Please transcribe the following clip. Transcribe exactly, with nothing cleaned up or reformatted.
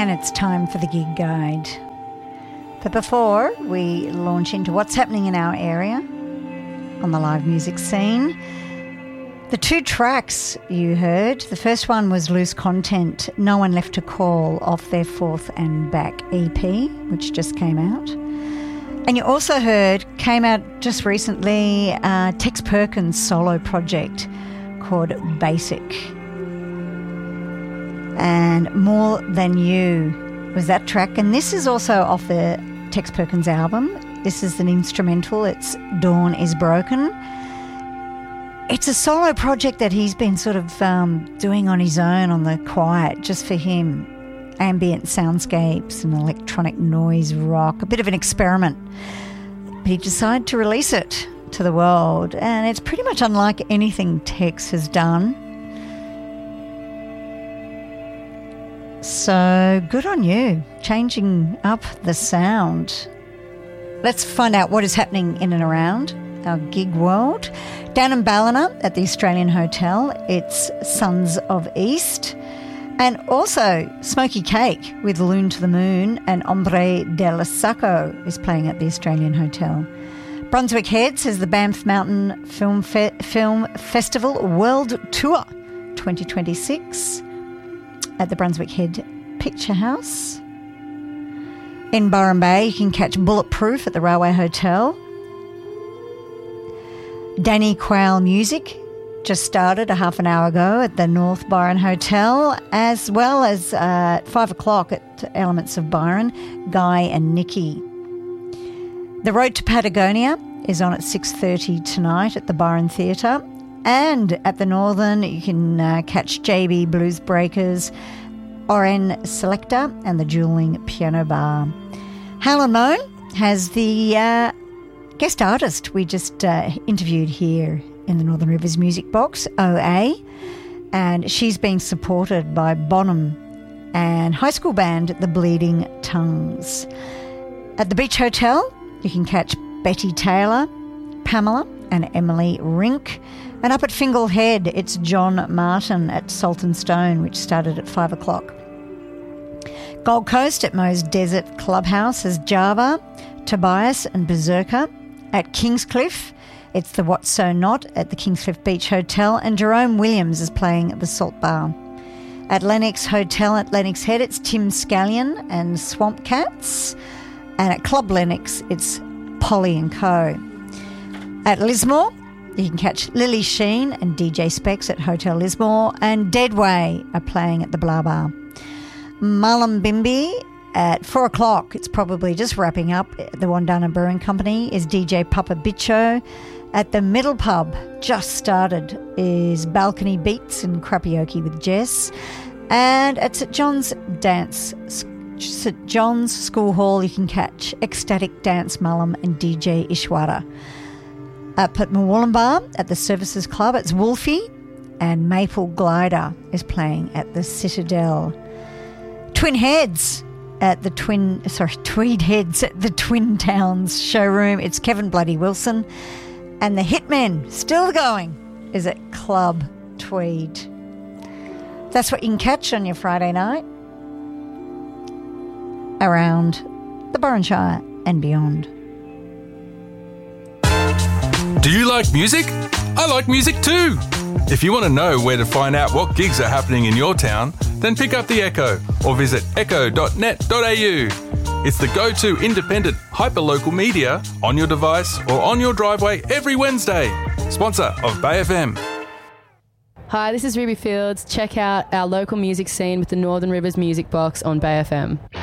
And it's time for the Gig Guide. But before we launch into what's happening in our area on the live music scene, the two tracks you heard, the first one was Loose Content, No One Left to Call, off their Fourth and Back E P, which just came out. And you also heard, came out just recently, uh, Tex Perkins' solo project called Basic. And More Than You was that track. And this is also off the Tex Perkins album. This is an instrumental. It's Dawn is Broken. It's a solo project that he's been sort of um, doing on his own, on the quiet, just for him. Ambient soundscapes and electronic noise rock, a bit of an experiment. But he decided to release it to the world, and it's pretty much unlike anything Tex has done. So good on you, changing up the sound. Let's find out what is happening in and around our gig world. Down in Ballina at the Australian Hotel, it's Sons of East. And also Smoky Cake with Loon to the Moon and Hombre del Saco is playing at the Australian Hotel. Brunswick Heads has the Banff Mountain Film Fe- Film Festival World Tour twenty twenty-six at the Brunswick Head Picture House. In Byron Bay, you can catch Bulletproof at the Railway Hotel. Danny Quayle Music just started a half an hour ago at the North Byron Hotel, as well as uh, at five o'clock at Elements of Byron, Guy and Nikki. The Road to Patagonia is on at six thirty tonight at the Byron Theatre. And at the Northern, you can uh, catch J B Blues Breakers, Oren Selector and the Dueling Piano Bar. Howlin' Moan has the uh, guest artist we just uh, interviewed here in the Northern Rivers Music Box, O A, and she's being supported by Bonham and high school band The Bleeding Tongues. At the Beach Hotel, you can catch Betty Taylor, Pamela and Emily Rink. And up at Fingal Head, it's John Martin at Salt and Stone, which started at five o'clock. Gold Coast at Moe's Desert Clubhouse is Java, Tobias and Berserker. At Kingscliff, it's the What's So Not at the Kingscliff Beach Hotel, and Jerome Williams is playing at the Salt Bar. At Lennox Hotel at Lennox Head, it's Tim Scallion and Swamp Cats. And at Club Lennox, it's Polly and Co. At Lismore, you can catch Lily Sheen and D J Specs at Hotel Lismore, and Deadway are playing at the Blah Bar. Mullumbimby at four o'clock, it's probably just wrapping up, the Wandana Brewing Company is D J Papa Bicho. At the Middle Pub, just started, is Balcony Beats and Crapioke with Jess. And at St John's Dance, St John's School Hall, you can catch Ecstatic Dance Mullum and D J Ishwara. Up at Murwillumbah at the Services Club, it's Wolfie, and Maple Glider is playing at the Citadel. Twin Heads at the Twin, sorry, Tweed Heads at the Twin Towns showroom, it's Kevin Bloody Wilson. And the Hitmen, still going, is at Club Tweed. That's what you can catch on your Friday night around the Burrenshire and beyond. Do you like music? I like music too. If you want to know where to find out what gigs are happening in your town, then pick up the Echo or visit echo dot net dot a u. It's the go-to independent, hyper-local media on your device or on your driveway every Wednesday. Sponsor of Bay F M. Hi, this is Ruby Fields. Check out our local music scene with the Northern Rivers Music Box on Bay F M.